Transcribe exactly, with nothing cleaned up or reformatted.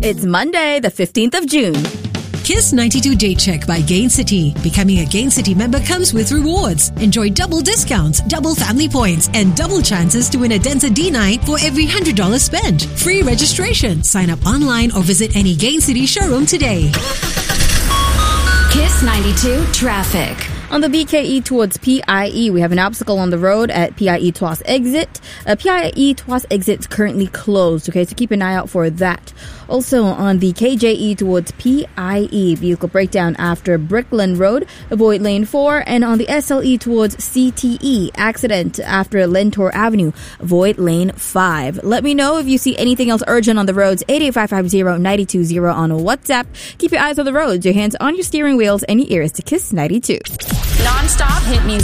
It's Monday, the fifteenth of June. Kiss ninety-two Day Check by Gain City. Becoming a Gain City member comes with rewards. Enjoy double discounts, double family points, and double chances to win a Denza D nine for every one hundred dollars spent. Free registration. Sign up online or visit any Gain City showroom today. Kiss ninety-two Traffic. On the B K E towards P I E, we have an obstacle on the road at P I E Tuas exit. Uh, P I E Tuas exit is currently closed, okay, so keep an eye out for that. Also on the K J E towards P I E, vehicle breakdown after Brickland Road, avoid lane four. And on the S L E towards C T E, accident after Lentor Avenue, avoid lane five. Let me know if you see anything else urgent on the roads. eight eight five five zero nine two zero on WhatsApp. Keep your eyes on the roads, your hands on your steering wheels, and your ears to Kiss ninety-two. Non-stop hit music.